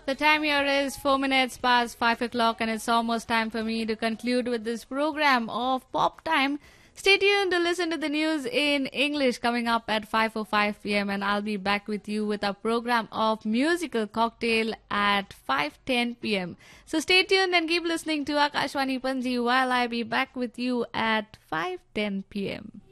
The time here is 4 minutes past 5 o'clock, and it's almost time for me to conclude with this program of Pop Time. Stay tuned to listen to the news in English coming up at 5:05 p.m. and I'll be back with you with a program of Musical Cocktail at 5:10 p.m. So stay tuned and keep listening to Akashwani Panji while I be back with you at 5:10 p.m.